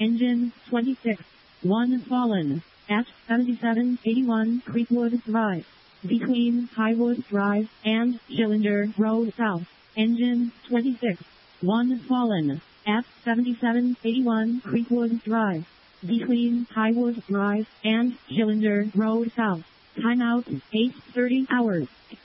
Engine 26. 1 fallen. At 7781 Creekwood Drive. Between Highwood Drive and Schillinger Road South. Engine 26. 1 fallen. At 7781 Creekwood Drive. Between Highwood Drive and Schillinger Road South. Timeout 8:30 hours.